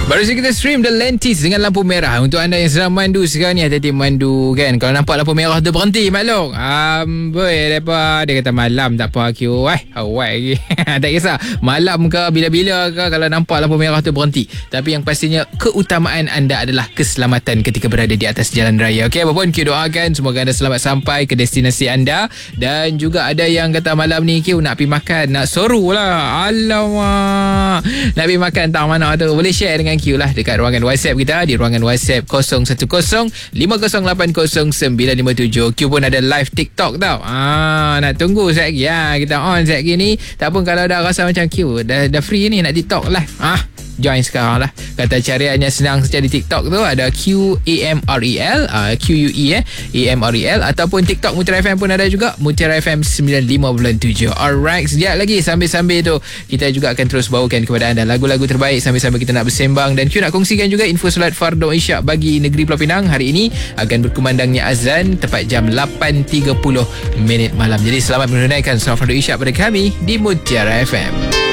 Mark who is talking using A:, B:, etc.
A: Baru saja kita stream The Lentis dengan lampu merah. Untuk anda yang sedang mandu sekarang ni, hati-hati mandu kan. Kalau nampak lampu merah tu berhenti maklum. Boy, dia kata malam tak apa Q. Awak lagi. Tak kisah malam ke bila-bila ke, kalau nampak lampu merah tu berhenti. Tapi yang pastinya keutamaan anda adalah keselamatan ketika berada di atas jalan raya. Okey, apapun Q doakan semoga anda selamat sampai ke destinasi anda. Dan juga ada yang kata malam ni Q nak pergi makan, nak soru lah. Alamak, nak pergi makan tak mana tu. Boleh share dengan Q lah dekat ruangan WhatsApp kita, di ruangan WhatsApp 01050957. Q pun ada live TikTok tau. Nak tunggu sekejap lagi. Kita on sekejap lagi ni. Tak pun kalau dah rasa macam Q dah free ni nak TikTok live, join sekarang lah. Kata cariannya senang saja di TikTok tu, ada QAMREL, QUE AMREL, ataupun TikTok Mutiara FM pun ada juga, Mutiara FM 95.7. Alright, sekejap lagi sambil-sambil tu kita juga akan terus bawakan kepada anda lagu-lagu terbaik sambil-sambil kita nak bersembang. Dan Q nak kongsikan juga info solat fardu isyak bagi negeri Pulau Pinang hari ini akan berkumandangnya azan tepat jam 8.30 malam. Jadi selamat menunaikan solat fardu isyak pada kami di Mutiara FM.